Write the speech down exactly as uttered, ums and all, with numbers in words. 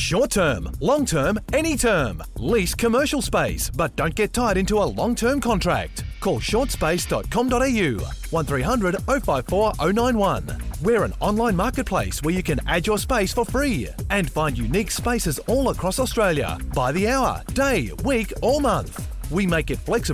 Short term, long term, any term. Lease commercial space, but don't get tied into a long-term contract. Call short space dot com dot a u, one three hundred oh five four oh nine one. We're an online marketplace where you can add your space for free and find unique spaces all across Australia by the hour, day, week or month. We make it flexible